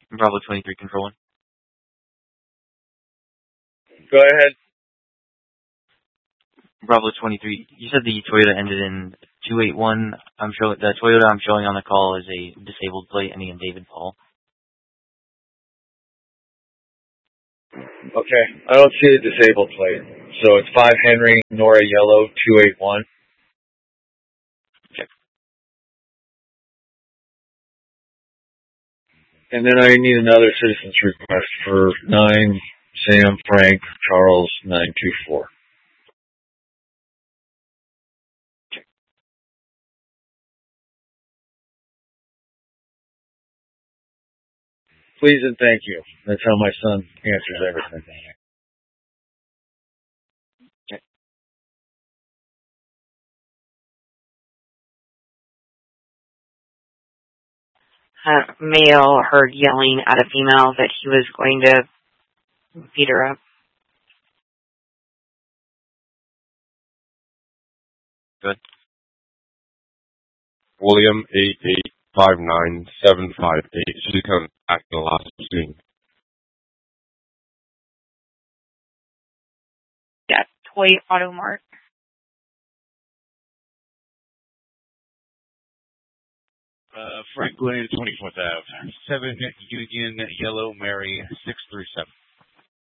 Bravo 23 controlling. Go ahead. Bravo 23. You said the Toyota ended in 281. The Toyota I'm showing on the call is a disabled plate ending in David Paul. Okay. I don't see a disabled plate. So it's 5 Henry, Nora Yellow, 281. Okay. And then I need another citizen's request for 9 Sam Frank Charles 924. Please and thank you. That's how my son answers everything. Okay. Male heard yelling at a female that he was going to beat her up. Good. William 8859758 should come back to the last scene. Yeah, Toy Auto Mart. Frank Glenn, 24th Ave. 7 Union Yellow Mary 637.